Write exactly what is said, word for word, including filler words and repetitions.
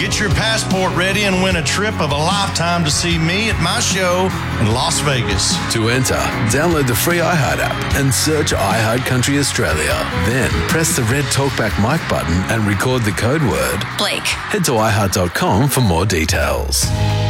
Get your passport ready and win a trip of a lifetime to see me at my show in Las Vegas. To enter, download the free iHeart app and search iHeart Country Australia. Then press the red Talkback mic button and record the code word Blake. Head to i heart dot com for more details.